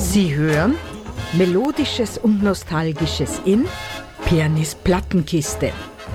Sie hören Melodisches und Nostalgisches in Pianis Plattenkiste.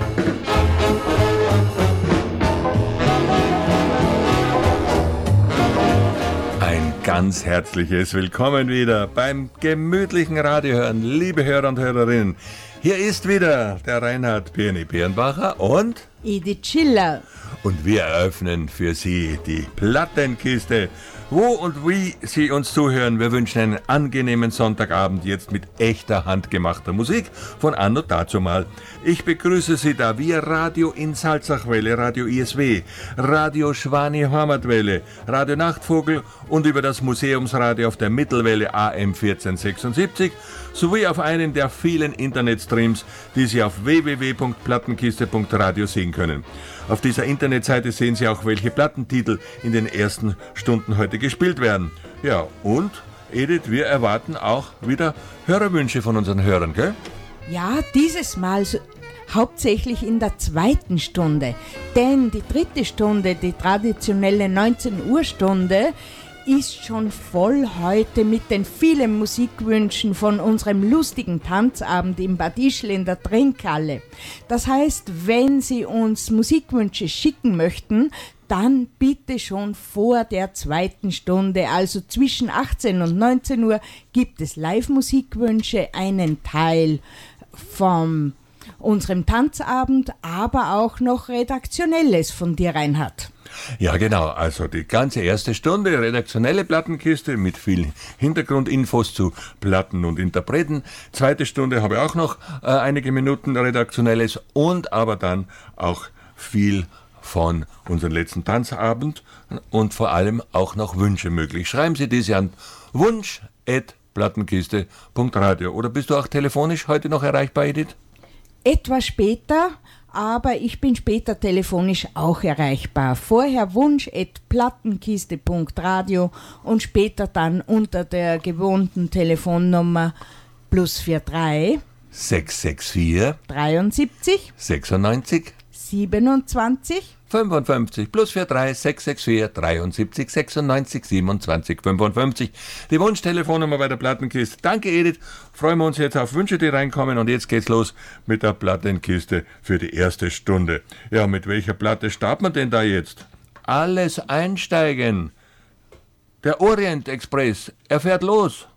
Ein ganz herzliches Willkommen wieder beim gemütlichen Radiohören, liebe Hörer und Hörerinnen. Hier ist wieder der Reinhard Pirni Birnbacher und Edith Schiller. Und wir eröffnen für Sie die Plattenkiste. Wo und wie Sie uns zuhören, wir wünschen einen angenehmen Sonntagabend jetzt mit echter handgemachter Musik von anno dazumal. Ich begrüße Sie da via Radio in Salzachwelle, Radio ISW, Radio Schwani Heimatwelle, Radio Nachtvogel und über das Museumsradio auf der Mittelwelle AM 1476 sowie auf einen der vielen Internetstreams, die Sie auf www.plattenkiste.radio sehen können. Auf dieser Internetseite sehen Sie auch, welche Plattentitel in den ersten Stunden heute gespielt werden. Ja, und Edith, wir erwarten auch wieder Hörerwünsche von unseren Hörern, gell? Ja, dieses Mal hauptsächlich in der zweiten Stunde. Denn die dritte Stunde, die traditionelle 19 Uhr Stunde, ist schon voll heute mit den vielen Musikwünschen von unserem lustigen Tanzabend im Bad Ischl in der Trinkhalle. Das heißt, wenn Sie uns Musikwünsche schicken möchten, dann bitte schon vor der zweiten Stunde, also zwischen 18 und 19 Uhr, gibt es Live-Musikwünsche, einen Teil von unserem Tanzabend, aber auch noch Redaktionelles von dir, Reinhard. Ja, genau. Also die ganze erste Stunde redaktionelle Plattenkiste mit vielen Hintergrundinfos zu Platten und Interpreten. Zweite Stunde habe ich auch noch einige Minuten redaktionelles und aber dann auch viel von unserem letzten Tanzabend und vor allem auch noch Wünsche möglich. Schreiben Sie diese an wunsch@plattenkiste.radio. Oder bist du auch telefonisch heute noch erreichbar, Edith? Etwas später, aber ich bin später telefonisch auch erreichbar. Vorher wunsch@plattenkiste.radio und später dann unter der gewohnten Telefonnummer +43 664 73 96 27 55 +43 664 73 96 27 55. Die Wunschtelefonnummer bei der Plattenkiste. Danke, Edith. Freuen wir uns jetzt auf Wünsche, die reinkommen. Und jetzt geht's los mit der Plattenkiste für die erste Stunde. Ja, mit welcher Platte starten wir denn da jetzt? Alles einsteigen. Der Orient Express, er fährt los.